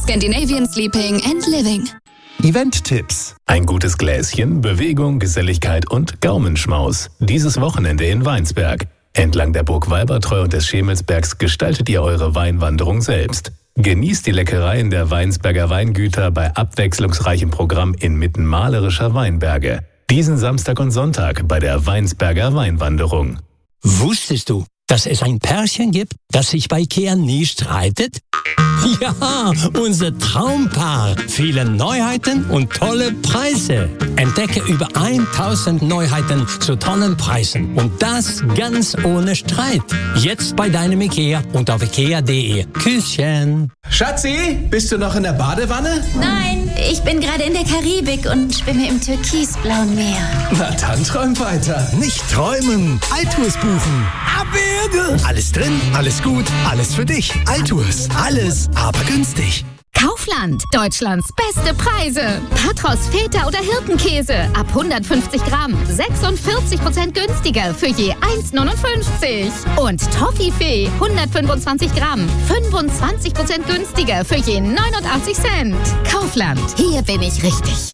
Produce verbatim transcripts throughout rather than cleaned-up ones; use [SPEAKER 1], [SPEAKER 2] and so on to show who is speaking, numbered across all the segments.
[SPEAKER 1] Scandinavian Sleeping and Living.
[SPEAKER 2] Event-Tipps. Ein gutes Gläschen, Bewegung, Geselligkeit und Gaumenschmaus. Dieses Wochenende in Weinsberg. Entlang der Burg Walbertreu und des Schemelsbergs gestaltet ihr eure Weinwanderung selbst. Genießt die Leckereien der Weinsberger Weingüter bei abwechslungsreichem Programm inmitten malerischer Weinberge. Diesen Samstag und Sonntag bei der Weinsberger Weinwanderung.
[SPEAKER 3] Wusstest du, dass es ein Pärchen gibt, das sich bei IKEA nie streitet? Ja, unser Traumpaar. Viele Neuheiten und tolle Preise. Entdecke über tausend Neuheiten zu tollen Preisen. Und das ganz ohne Streit. Jetzt bei deinem IKEA und auf ikea punkt de. Küsschen.
[SPEAKER 4] Schatzi, bist du noch in der Badewanne?
[SPEAKER 5] Nein, ich bin gerade in der Karibik und schwimme im türkisblauen Meer.
[SPEAKER 4] Na dann träum weiter.
[SPEAKER 2] Nicht träumen, Altours buchen.
[SPEAKER 3] Abwürge.
[SPEAKER 2] Alles drin, alles gut, alles für dich. Altours, alles, aber günstig.
[SPEAKER 1] Kaufland, Deutschlands beste Preise. Patros, Feta oder Hirtenkäse ab hundertfünfzig Gramm, sechsundvierzig Prozent günstiger für je eins neunundfünfzig. Und Toffifee, hundertfünfundzwanzig Gramm, fünfundzwanzig Prozent günstiger für je neunundachtzig Cent. Kaufland, hier bin ich richtig.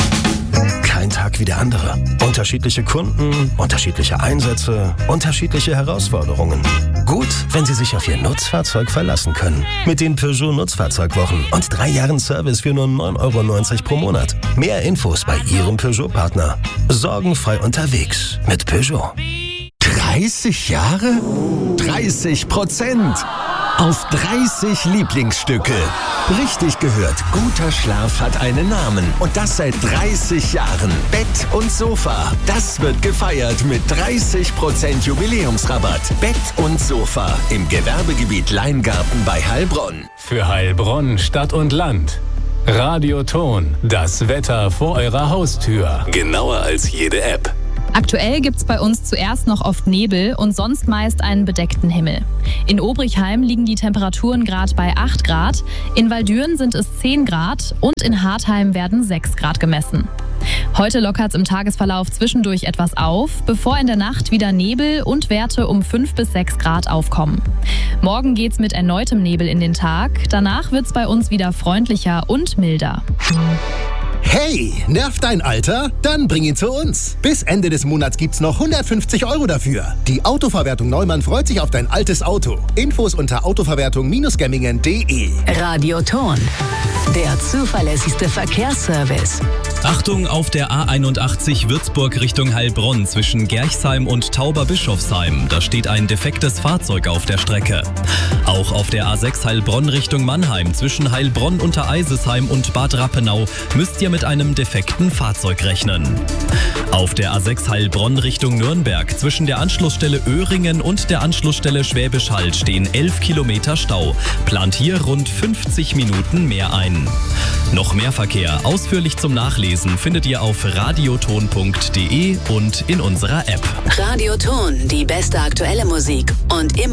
[SPEAKER 2] Kein Tag wie der andere. Unterschiedliche Kunden, unterschiedliche Einsätze, unterschiedliche Herausforderungen. Gut, wenn Sie sich auf Ihr Nutzfahrzeug verlassen können. Mit den Peugeot Nutzfahrzeugwochen und drei Jahren Service für nur neun Euro neunzig pro Monat. Mehr Infos bei Ihrem Peugeot-Partner. Sorgenfrei unterwegs mit Peugeot. dreißig Jahre? dreißig Prozent! Auf dreißig Lieblingsstücke. Richtig gehört, guter Schlaf hat einen Namen. Und das seit dreißig Jahren. Bett und Sofa. Das wird gefeiert mit dreißig Prozent Jubiläumsrabatt. Bett und Sofa im Gewerbegebiet Leingarten bei Heilbronn.
[SPEAKER 6] Für Heilbronn, Stadt und Land. Radioton, das Wetter vor eurer Haustür.
[SPEAKER 2] Genauer als jede App.
[SPEAKER 7] Aktuell gibt's bei uns zuerst noch oft Nebel und sonst meist einen bedeckten Himmel. In Obrichheim liegen die Temperaturen gerade bei acht Grad, in Waldüren sind es zehn Grad und in Hartheim werden sechs Grad gemessen. Heute lockert's im Tagesverlauf zwischendurch etwas auf, bevor in der Nacht wieder Nebel und Werte um fünf bis sechs Grad aufkommen. Morgen geht's mit erneutem Nebel in den Tag, danach wird's bei uns wieder freundlicher und milder.
[SPEAKER 8] Hey, nervt dein Alter? Dann bring ihn zu uns. Bis Ende des Monats gibt's noch hundertfünfzig Euro dafür. Die Autoverwertung Neumann freut sich auf dein altes Auto. Infos unter autoverwertung Gemmingen punkt de.
[SPEAKER 9] Radioton, der zuverlässigste Verkehrsservice.
[SPEAKER 10] Achtung, auf der A einundachtzig Würzburg Richtung Heilbronn zwischen Gerchsheim und Tauberbischofsheim. Da steht ein defektes Fahrzeug auf der Strecke. Auch auf der A sechs Heilbronn Richtung Mannheim zwischen Heilbronn unter Eisesheim und Bad Rappenau müsst ihr mit einem defekten Fahrzeug rechnen. Auf der A sechs Heilbronn Richtung Nürnberg zwischen der Anschlussstelle Öhringen und der Anschlussstelle Schwäbisch Hall stehen elf Kilometer Stau. Plant hier rund fünfzig Minuten mehr ein. Noch mehr Verkehr ausführlich zum Nachlesen findet ihr auf radioton punkt de und in unserer App.
[SPEAKER 9] Radioton, die beste aktuelle Musik und immer